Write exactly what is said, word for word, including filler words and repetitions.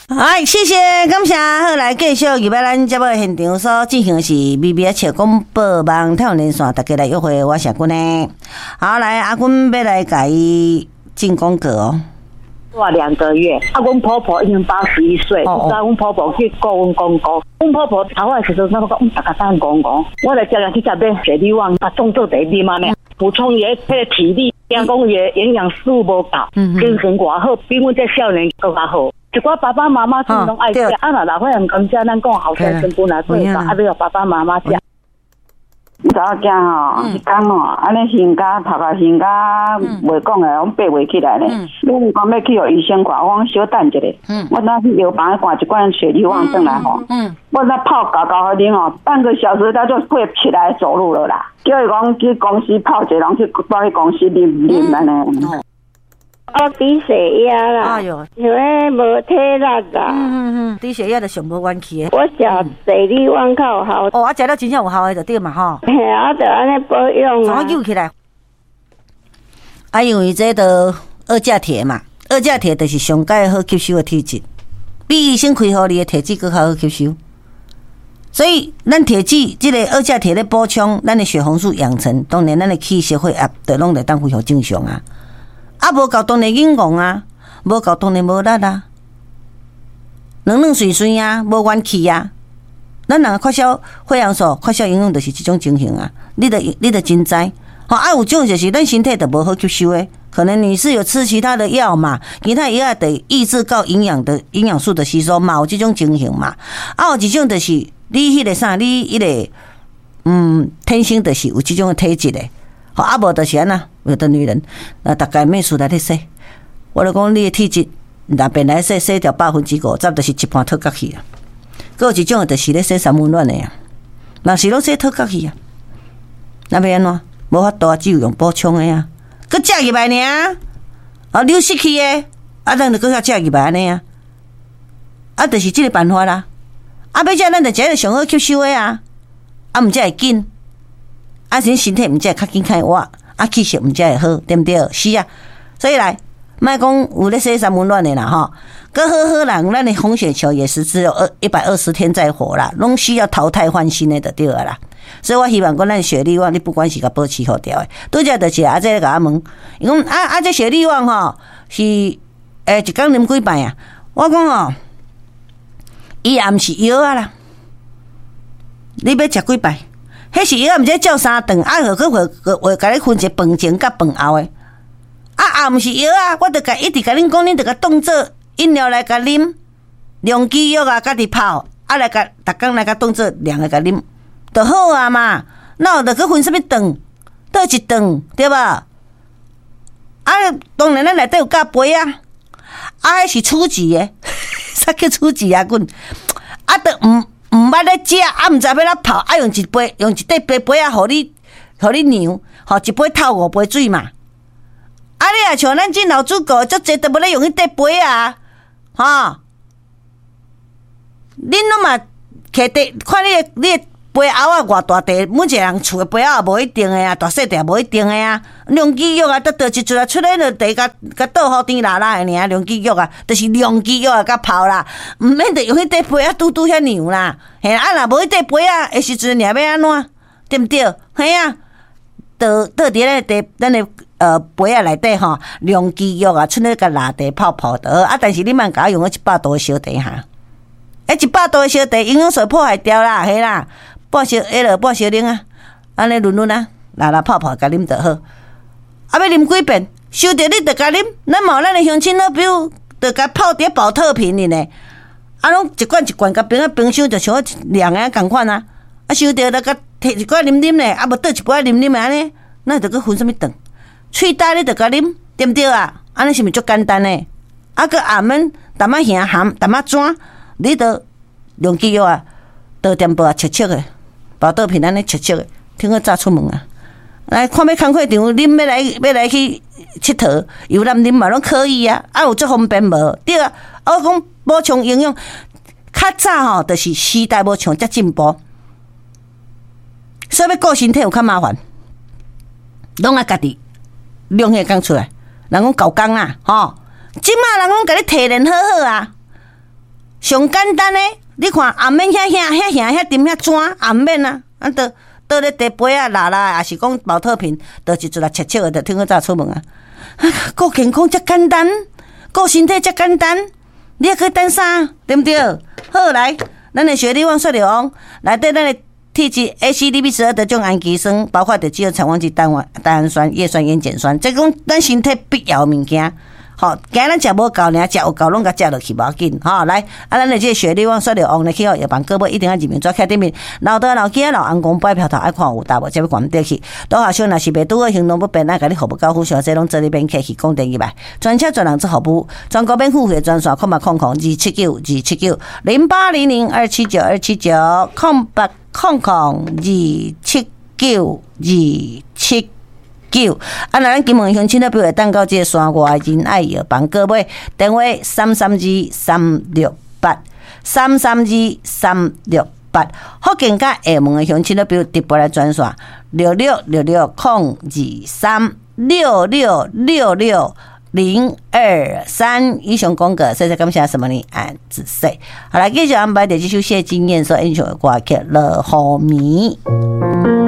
好，谢谢，感谢。好，来继续，入来咱节目现场所进行的是微微笑广播网跳连线，大家来约会，我是阿君呢。好，来阿君要来改进功课哦。 哇，两个月，啊，阮婆婆已经八十一岁，不知道阮婆婆去告阮公公，阮婆婆头发时阵，我讲，嗯，大家当公公，我来叫人去食买水利旺，把动作第一嘛呢，补充伊迄个体力，讲讲伊的营养素无够，精神偌好，比阮这少年更加好。一寡爸爸妈妈真拢爱食，啊，若老岁人感谢咱讲后生生本来最好，啊，你要爸爸妈妈食。 查某囝吼，迄讲吼，安尼身家头壳身家袂讲诶，拢爬袂起来咧。你讲要去互医生看，我讲小等一下。我那去药房灌一罐雪利旺转来吼，我那泡搞搞好啉吼，半个小时他就会起来走路了啦。叫伊讲去公司泡一人去带去公司啉啉安尼。 我低血压啦，哎呦，因为无体力啦。 嗯嗯嗯，低血压就上无元气的。 我食水利旺较有效。 哦，我食了真正有效的就对嘛吼。 嘿，我就安尼保养啊。 怎么救起来？啊，因为这个二价铁嘛，二价铁就是上介好吸收的体质，比医生开互你的体质更较好吸收。所以，咱铁质这个二价铁咧补充，咱的血红素养成，当然咱的气血血压就拢会当恢复正常啊。啊，无够当然硬戆啊，无够当然无力啊，软软碎碎啊，无元气啊。咱人缺少血氧素、缺少营养，就是这种情形啊。你得你得真知，吼啊，有种就是咱身体就无好吸收诶。可能你是有吃其他的药嘛，其他药得抑制到营养的营养素的吸收嘛，有这种情形嘛。啊，有一种就是你迄个啥，你迄个嗯，天生就是有这种的体质诶。好，啊无就是安那，有的女人，那大概没出来咧洗。我就讲你的体质，那边来洗洗掉百分之五十，就是一半脱角去啊。还有一种就是咧洗三温暖的呀，若是拢洗脱角去啊，那要安怎？无法度啊，只有用补充的呀。佮食入来呢，啊流失去的，啊咱就佮较食入来安尼啊，啊就是这个办法啦。啊要食咱就食个上好吸收的啊，啊毋则会紧。啊，咱身体毋才会较紧较活，啊，气血毋才会好，对毋对？是啊，所以来，莫讲有咧洗三温暖的啦吼，搁好好人，咱的红血球也是只有二一百二十天再活啦，拢需要淘汰换新的就对了啦。所以我希望讲咱血力旺，你不管是甲保持好调的，拄则就是啊，这个甲我问，伊讲啊啊，这血力旺吼是诶、欸、一工啉几摆啊？我讲哦，伊也毋是药啊啦，你要食几摆？迄是药，毋知照三顿，啊，何个会会甲你分一饭前甲饭后诶。啊啊，毋是药啊，我著甲一直甲恁讲，恁著甲当做饮料来甲啉，量基药啊，家己泡，啊来甲逐工来甲当做凉来甲啉，著好啊嘛。哪有著去分什么顿，倒一顿对吧？啊，当然咱内底有加杯啊，啊，迄是初级诶，啥叫初级啊？阮啊，著毋。毋捌咧食，啊，毋知要哪泡，啊，用一杯，用一块杯杯啊，互你，互你酿，吼一杯透五杯水嘛。啊，你也像咱这老主顾，足济都无咧用迄块杯啊，吼。恁拢嘛摕地，看你的你的杯喉啊偌大地，每一个人厝的杯喉也无一定的啊，大细地也无一定的啊。量基药啊，得倒一撮啊，出来就地甲甲倒好甜辣辣的尔，量基药啊，就是量基药啊，甲泡啦，毋免得用迄块杯啊，拄拄遐娘啦。嘿啊，若无迄块杯啊，的时阵，尔要安怎？对毋对？嘿啊，倒倒伫咧地，咱的呃杯啊内底吼，量基药啊，出来甲辣茶泡泡得啊。但是你莫甲我用迄一百度的烧茶哈，迄一百度的烧茶营养素破坏掉啦，嘿啦，半小迄落半小啉啊，安尼润润啊，辣辣泡泡甲啉就好。啊，要啉几遍，收着你著甲啉。咱嘛有咱的乡亲老朋友，著甲泡伫保特瓶里呢。啊，拢一罐一罐，甲冰啊冰箱就像凉啊共款啊。啊，收着著甲摕一罐啉啉咧，啊无倒一杯啉啉安尼，那著去分什么顿？喙焦你著甲啉，对毋对啊？安尼是毋是足简单呢？啊，佮暗暝淡仔咸咸淡仔转，你著量基药啊，倒点杯啊，切切的，保特瓶安尼切切的，听个早出门啊。来看要工课场，啉要来要来去佚佗，游览啉嘛拢可以啊，啊有足方便无？对啊，啊我讲补充营养，较早吼就是时代无像遮进步，所以要顾身体有较麻烦，拢爱家己量迄工出来。人讲搞工啊，吼，即马人讲甲你提炼好好啊， 上简单诶，你看也免遐遐遐遐遐沉遐砖，也免啊，啊倒倒咧地杯啊拉拉，也是讲保特瓶，倒一撮来切切的，就听个早出门啊。顾健康遮简单，顾身体遮简单，你还可以等啥？对不对？好来，咱的雪利旺雪利旺，内底咱的体质 A C D B 十二的种氨基酸，包括着只有产氨基单氨酸、叶酸、烟碱酸，这讲咱身体必要物件。好，今咱食无够，尔食有够，拢甲食落去无要紧。好，来，啊，咱的这个雪利旺雪利旺呢，去哦，药房各位一定要入面做开店面。老豆老囝老翁公摆票头爱看有大无，才要关得去。多下小若是袂拄好行动不便，咱甲你服务到付上，这拢做你免客气，讲电入来。专车专人做服务，全国免付费专线，空八空空二七九二七九零八零零二七九二七九空八空空二七九二七。九啊！咱金门乡亲的表会蛋糕这山外人爱药房各位电话三三二三六八三三二三六八，福建甲厦门的乡亲的表直播来转线六六六六空二三六六六六零二三。以上讲个，谢谢感谢什么呢？按仔细，好来继续安排的这首谢金燕所演唱的歌曲《落雨暝》。